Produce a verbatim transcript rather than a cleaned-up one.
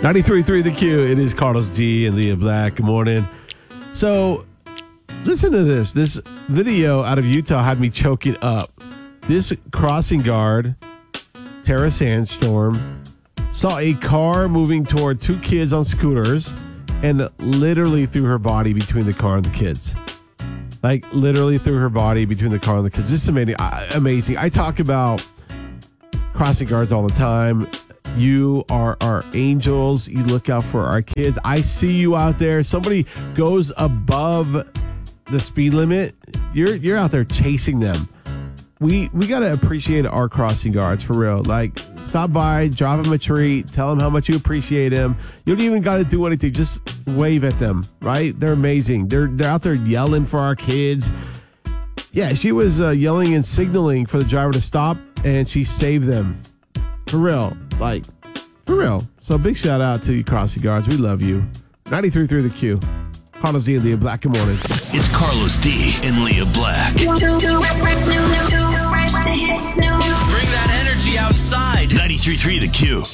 ninety-three point three The Q. It is Carlos G and Leah Black. Good morning. So, listen to this. This video out of Utah had me choking up. This crossing guard, Tara Sandstorm, saw a car moving toward two kids on scooters and literally threw her body between the car and the kids. Like, literally threw her body between the car and the kids. This is amazing. I, amazing. I talk about crossing guards all the time. You are our angels. You look out for our kids. I see you out there. Somebody goes above the speed limit. You're you're out there chasing them. We we got to appreciate our crossing guards for real. Like, stop by, drop them a treat, tell them how much you appreciate them. You don't even got to do anything. Just wave at them, right? They're amazing. They're they're out there yelling for our kids. Yeah, she was uh, yelling and signaling for the driver to stop, and she saved them. For real. Like, for real. So big shout out to you crossing guards. We love you. ninety-three point three The Q. Carlos D and Leah Black. Good morning. It's Carlos D and Leah Black. Too, too, too fresh to hit snooze. Bring that energy outside. ninety-three point three The Q.